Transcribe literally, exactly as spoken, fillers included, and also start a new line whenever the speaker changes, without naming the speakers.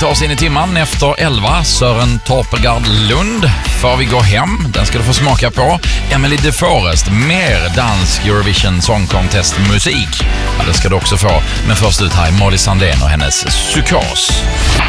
tar oss in i timman efter elva. Sören Torpelgard Lund för vi går hem. Den ska du få smaka på. Emily De Forest, mer dansk Eurovision Song Contest musik. Ja, det ska du också få. Men först ut här är Molly Sandén och hennes Psykos.